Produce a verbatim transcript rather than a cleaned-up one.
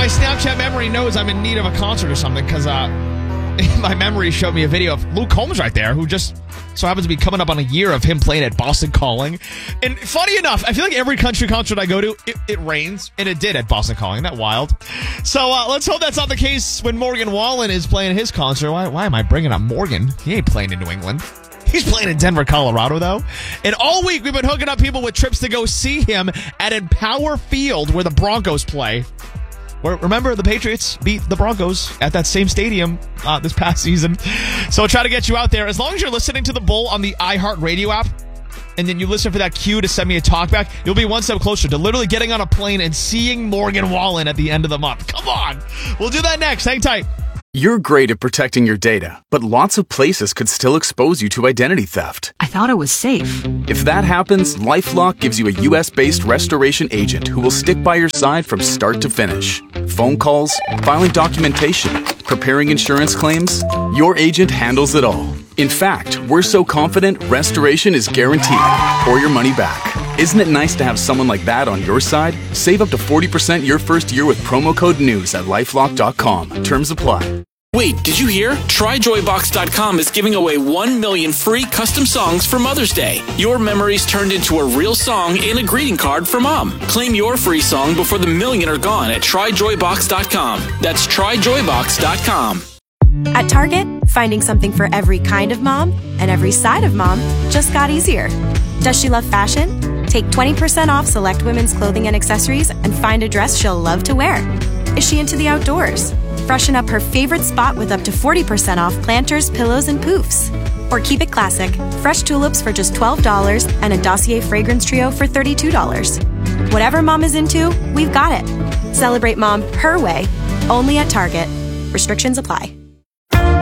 my Snapchat memory knows I'm in need of a concert or something because uh, my memory showed me a video of Luke Combs right there, who just so happens to be coming up on a year of him playing at Boston Calling. And funny enough, I feel like every country concert I go to, it, it rains, and it did at Boston Calling. Isn't that wild? So uh, let's hope that's not the case when Morgan Wallen is playing his concert. Why, why am I bringing up Morgan? He ain't playing in New England. He's playing in Denver, Colorado, though. And all week, we've been hooking up people with trips to go see him at Empower Field, where the Broncos play. Where, remember, the Patriots beat the Broncos at that same stadium uh, this past season. So I'll try to get you out there. As long as you're listening to The Bull on the iHeartRadio app, and then you listen for that cue to send me a talkback, you'll be one step closer to literally getting on a plane and seeing Morgan Wallen at the end of the month. Come on. We'll do that next. Hang tight. You're great at protecting your data, but lots of places could still expose you to identity theft. I thought it was safe. If that happens, LifeLock gives you a U S-based restoration agent who will stick by your side from start to finish. Phone calls, filing documentation, preparing insurance claims, your agent handles it all. In fact, we're so confident restoration is guaranteed or your money back. Isn't it nice to have someone like that on your side? Save up to forty percent your first year with promo code NEWS at lifelock dot com. Terms apply. Wait, did you hear? Try joy box dot com is giving away one million free custom songs for Mother's Day. Your memories turned into a real song and a greeting card for Mom. Claim your free song before the million are gone at try joy box dot com. That's try joy box dot com. At Target, finding something for every kind of mom and every side of mom just got easier. Does she love fashion? Take twenty percent off select women's clothing and accessories and find a dress she'll love to wear. Is she into the outdoors? Freshen up her favorite spot with up to forty percent off planters, pillows, and poofs. Or keep it classic, fresh tulips for just twelve dollars and a Dossier fragrance trio for thirty-two dollars. Whatever mom is into, we've got it. Celebrate mom her way, only at Target. Restrictions apply.